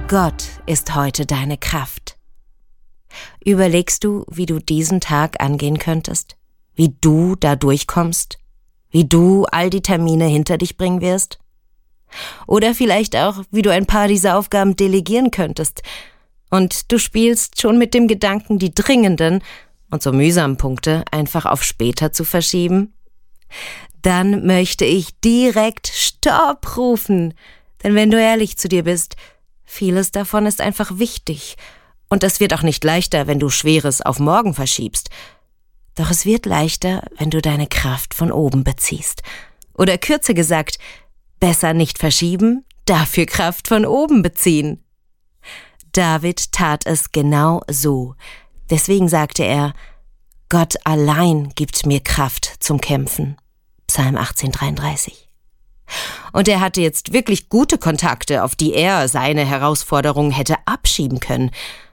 Gott ist heute deine Kraft. Überlegst du, wie du diesen Tag angehen könntest? Wie du da durchkommst? Wie du all die Termine hinter dich bringen wirst? Oder vielleicht auch, wie du ein paar dieser Aufgaben delegieren könntest. Und du spielst schon mit dem Gedanken, die dringenden und so mühsamen Punkte einfach auf später zu verschieben? Dann möchte ich direkt Stopp rufen. Denn wenn du ehrlich zu dir bist, vieles davon ist einfach wichtig. Und es wird auch nicht leichter, wenn du Schweres auf morgen verschiebst. Doch es wird leichter, wenn du deine Kraft von oben beziehst. Oder kürzer gesagt, besser nicht verschieben, dafür Kraft von oben beziehen. David tat es genau so. Deswegen sagte er, Gott allein gibt mir Kraft zum Kämpfen. Psalm 18,33. Und er hatte jetzt wirklich gute Kontakte, auf die er seine Herausforderungen hätte abschieben können.